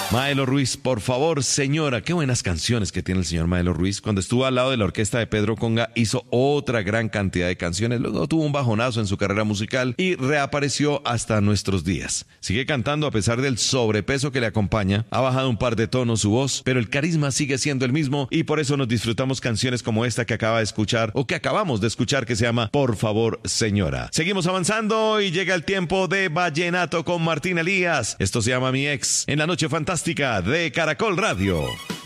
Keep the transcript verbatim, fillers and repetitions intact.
Maelo Ruiz, por favor, señora. Qué buenas canciones que tiene el señor Maelo Ruiz. Cuando estuvo al lado de la orquesta de Pedro Conga, hizo otra gran cantidad de canciones. Luego tuvo un bajonazo en su carrera musical y reapareció hasta nuestros días. Sigue cantando a pesar del sobrepeso que le acompaña. Ha bajado un par de tonos su voz, pero el carisma sigue siendo el mismo y por eso nos disfrutamos canciones como esta que acaba de escuchar o que acabamos de escuchar, que se llama Por favor, señora. Seguimos avanzando y llega el tiempo de Vallenato con Martín Elías. Esto se llama Mi Ex en la Noche Fantástica de Caracol Radio.